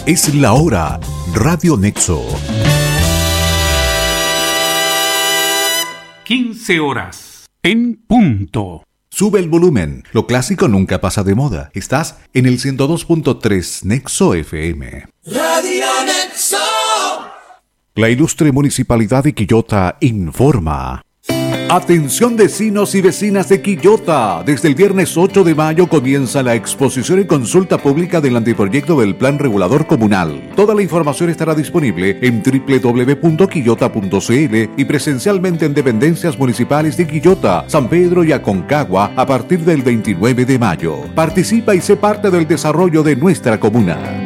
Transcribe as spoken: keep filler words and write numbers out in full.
Es la hora. Radio Nexo. quince horas en punto. Sube el volumen. Lo clásico nunca pasa de moda. Estás en el ciento dos punto tres Nexo F M. Radio Nexo. La ilustre Municipalidad de Quillota informa. Atención vecinos y vecinas de Quillota. Desde el viernes ocho de mayo comienza la exposición y consulta pública del anteproyecto del Plan Regulador Comunal. Toda la información estará disponible en doble u doble u doble u punto quillota punto c l y presencialmente en dependencias municipales de Quillota, San Pedro y Aconcagua a partir del veintinueve de mayo. Participa y sé parte del desarrollo de nuestra comuna.